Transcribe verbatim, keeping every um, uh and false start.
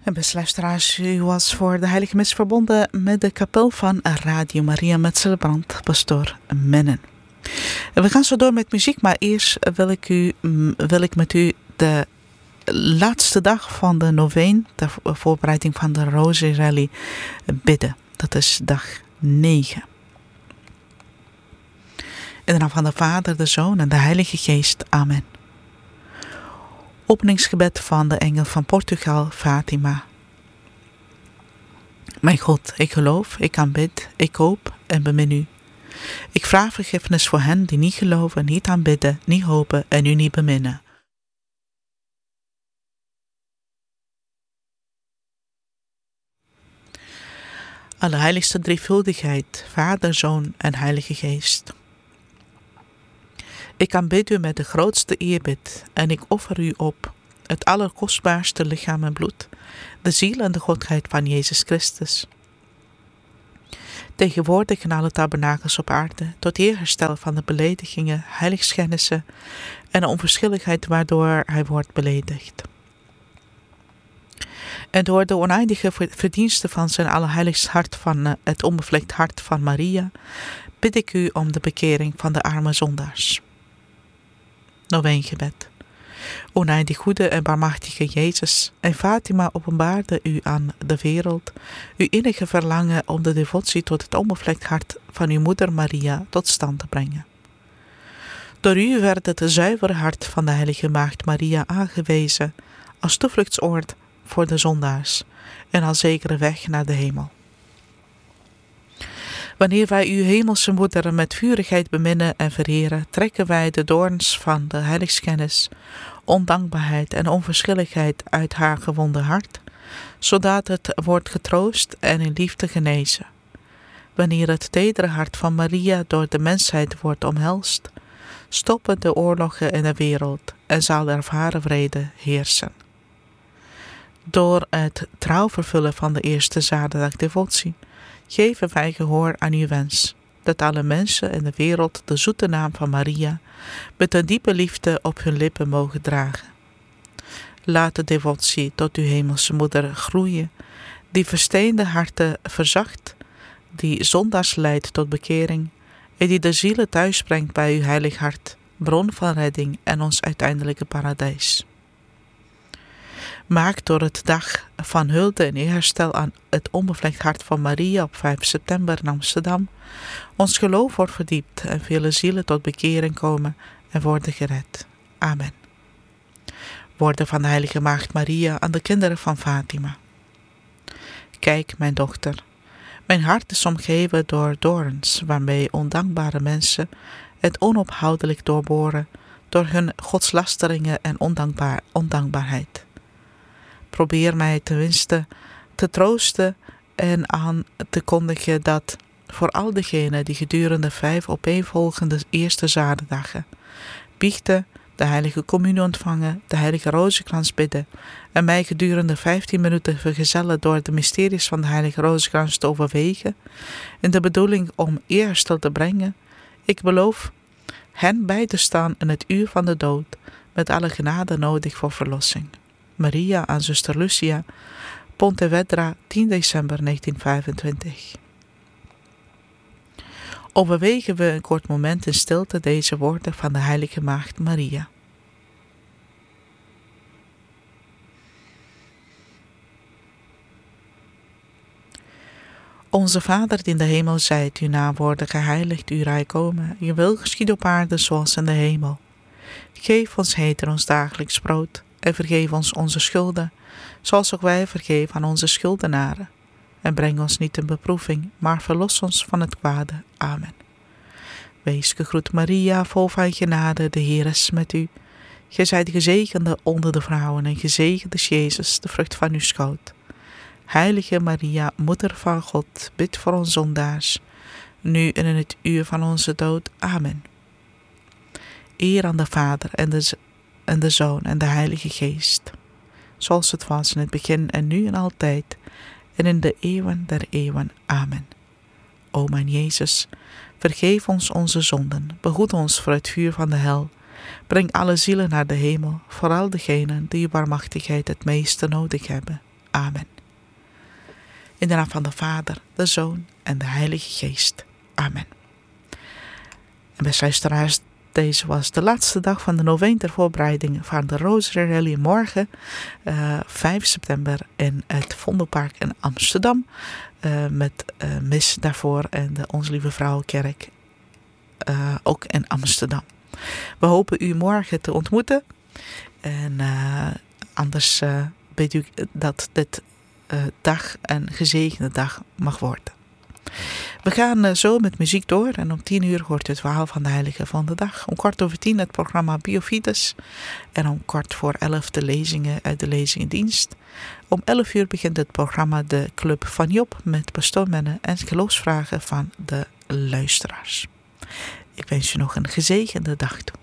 En beste luisteraars, u was voor de Heilige Mis verbonden met de kapel van Radio Maria met celebrant Pastoor Mennen. En we gaan zo door met muziek, maar eerst wil ik, u, wil ik met u de laatste dag van de noveen, de voorbereiding van de Rosary Rally, bidden. Dat is dag negen. In de naam van de Vader, de Zoon en de Heilige Geest. Amen. Openingsgebed van de engel van Portugal, Fatima. Mijn God, ik geloof, ik aanbid, ik hoop en bemin u. Ik vraag vergiffenis voor hen die niet geloven, niet aanbidden, niet hopen en u niet beminnen. Allerheiligste drievuldigheid, Vader, Zoon en Heilige Geest. Ik aanbid u met de grootste eerbied en ik offer u op het allerkostbaarste lichaam en bloed, de ziel en de godheid van Jezus Christus. Tegenwoordig in alle tabernakels op aarde, tot herstel van de beledigingen, heiligschennissen en de onverschilligheid waardoor hij wordt beledigd. En door de oneindige verdiensten van zijn allerheiligst hart van het onbevlekt hart van Maria, bid ik u om de bekering van de arme zondaars. Noveengebed. Oneindig goede en barmhartige Jezus, en Fatima openbaarde u aan de wereld uw innige verlangen om de devotie tot het onbevlekt hart van uw moeder Maria tot stand te brengen. Door u werd het zuivere hart van de heilige maagd Maria aangewezen als toevluchtsoord voor de zondaars en als zekere weg naar de hemel. Wanneer wij uw hemelse moeder met vurigheid beminnen en vereren, trekken wij de doorns van de heiligschennis, ondankbaarheid en onverschilligheid uit haar gewonde hart, zodat het wordt getroost en in liefde genezen. Wanneer het tedere hart van Maria door de mensheid wordt omhelst, stoppen de oorlogen in de wereld en zal er ware vrede heersen. Door het trouw vervullen van de eerste zaterdag-devotie geven wij gehoor aan uw wens, dat alle mensen in de wereld de zoete naam van Maria met een diepe liefde op hun lippen mogen dragen. Laat de devotie tot uw hemelse moeder groeien, die versteende harten verzacht, die zondaars leidt tot bekering en die de zielen thuisbrengt bij uw heilig hart, bron van redding en ons uiteindelijke paradijs. Maak door het dag van hulde en eerherstel aan het onbevlekt hart van Maria op vijf september in Amsterdam ons geloof wordt verdiept en vele zielen tot bekering komen en worden gered. Amen. Woorden van de heilige maagd Maria aan de kinderen van Fatima. Kijk, mijn dochter, mijn hart is omgeven door doorns waarmee ondankbare mensen het onophoudelijk doorboren door hun godslasteringen en ondankbaar, ondankbaarheid. Probeer mij tenminste te troosten en aan te kondigen dat voor al diegenen die gedurende vijf opeenvolgende eerste zaterdagen biechten, de heilige communie ontvangen, de heilige rozenkrans bidden en mij gedurende vijftien minuten vergezellen door de mysteries van de heilige rozenkrans te overwegen, in de bedoeling om eerherstel te brengen, ik beloof hen bij te staan in het uur van de dood, met alle genade nodig voor verlossing. Maria aan zuster Lucia, Pontevedra, tien december negentien vijfentwintig. Overwegen we een kort moment in stilte deze woorden van de heilige maagd Maria. Onze Vader die in de hemel zijt, uw naam worden geheiligd, uw rijk komen, uw wil geschieden op aarde zoals in de hemel. Geef ons heden ons dagelijks brood en vergeef ons onze schulden, zoals ook wij vergeven aan onze schuldenaren. En breng ons niet in beproeving, maar verlos ons van het kwade. Amen. Wees gegroet Maria, vol van genade, de Heer is met u. Gij zijt gezegende onder de vrouwen en gezegend is Jezus, de vrucht van uw schoot. Heilige Maria, Moeder van God, bid voor ons zondaars, nu en in het uur van onze dood. Amen. Eer aan de Vader en de, en de Zoon en de Heilige Geest, zoals het was in het begin en nu en altijd, en in de eeuwen der eeuwen. Amen. O mijn Jezus, vergeef ons onze zonden, behoed ons voor het vuur van de hel, breng alle zielen naar de hemel, vooral degenen die uw barmhartigheid het meeste nodig hebben. Amen. In de naam van de Vader, de Zoon en de Heilige Geest. Amen. En beste luisteraars, deze was de laatste dag van de noveen ter voorbereiding van de Rosary Rally morgen, uh, vijf september in het Vondelpark in Amsterdam. Uh, met uh, mis daarvoor en de Onze Lieve Vrouwenkerk uh, ook in Amsterdam. We hopen u morgen te ontmoeten. En uh, anders uh, weet u dat dit uh, dag een gezegende dag mag worden. We gaan uh, zo met muziek door en om tien uur hoort u het verhaal van de heilige van de dag. Om kwart over tien het programma Biofides en om kwart voor elf de lezingen uit de lezingendienst. Om elf uur begint het programma De Club van Job met pastoor Menne en geloofsvragen van de luisteraars. Ik wens je nog een gezegende dag toe.